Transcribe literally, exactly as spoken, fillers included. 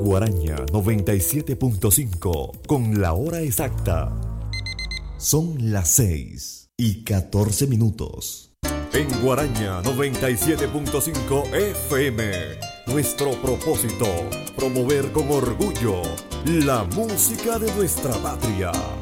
Guaraña noventa y siete punto cinco con la hora exacta. Son las seis y catorce minutos. En Guaraña noventa y siete punto cinco F M, nuestro propósito, promover con orgullo la música de nuestra patria.